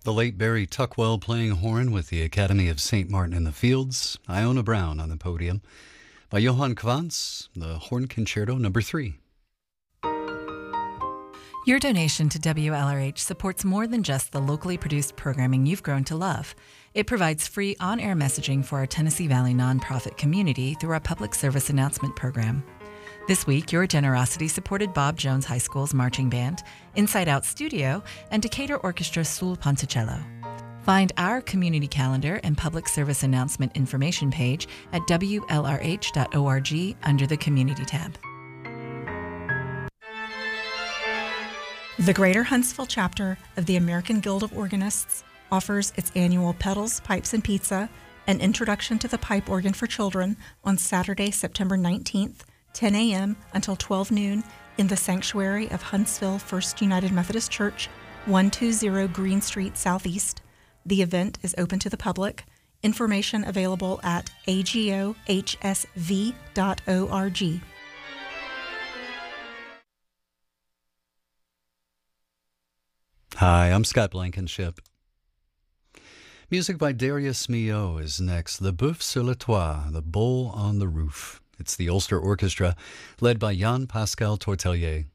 The late Barry Tuckwell playing horn with the Academy of St. Martin in the Fields. Iona Brown on the podium. By Johann Quantz, the Horn Concerto No. 3. Your donation to WLRH supports more than just the locally produced programming you've grown to love. It provides free on-air messaging for our Tennessee Valley nonprofit community through our public service announcement program. This week, your generosity supported Bob Jones High School's marching band, Inside Out Studio, and Decatur Orchestra Sul Ponticello. Find our community calendar and public service announcement information page at WLRH.org under the Community tab. The Greater Huntsville chapter of the American Guild of Organists offers its annual Pedals, Pipes, and Pizza, an introduction to the pipe organ for children on Saturday, September 19th, 10 a.m. until 12 noon in the sanctuary of Huntsville First United Methodist Church, 120 Green Street Southeast. The event is open to the public. Information available at agohsv.org. Hi, I'm Scott Blankenship. Music by Darius Milhaud is next. Le Boeuf sur le toit, the bull on the roof. It's the Ulster Orchestra, led by Jan Pascal Tortelier.